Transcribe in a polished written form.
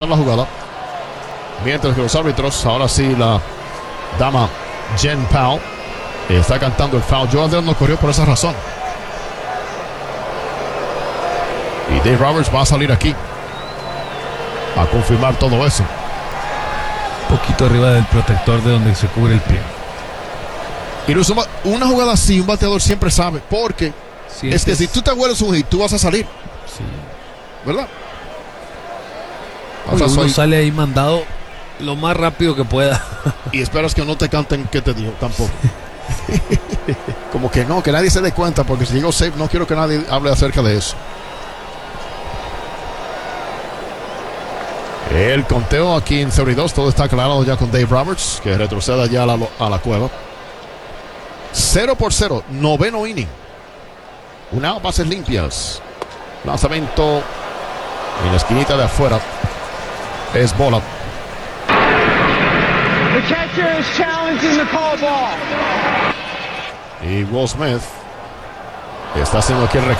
la jugada. Mientras que los árbitros, ahora sí la dama Jen Powell está cantando el foul. Joe Adell no corrió por esa razón. Y Dave Roberts va a salir aquí a confirmar todo eso. Un poquito arriba del protector de donde se cubre el pie. Y una jugada así, un bateador siempre sabe, porque es que si tú te hueles un hit, tú vas a salir. Sí. ¿Verdad? Uno sale ahí mandado lo más rápido que pueda. Y esperas que no te canten qué te dijo tampoco. Como que no, que nadie se dé cuenta, porque si digo safe, no quiero que nadie hable acerca de eso. El conteo aquí en 32, todo está aclarado ya con Dave Roberts, que retroceda ya a la cueva. 0-0, noveno inning. Una bases limpias. Lanzamiento en la esquinita de afuera. Es bola. The catcher is challenging the call ball. Y Will Smith está haciendo aquí el reclamo.